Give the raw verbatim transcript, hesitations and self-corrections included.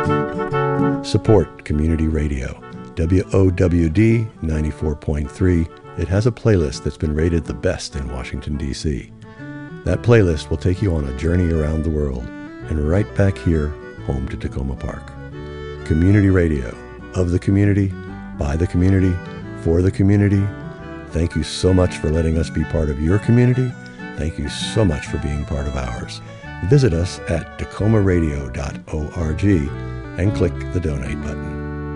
Support community radio. W O W D ninety-four point three. It has a playlist that's been rated the best in Washington, D C That playlist will take you on a journey around the world and right back here, home to Tacoma Park. Community radio, of the community, by the community, for the community. Thank you so much for letting us be part of your community. Thank you so much for being part of ours. Visit us at tacoma radio dot org and click the donate button.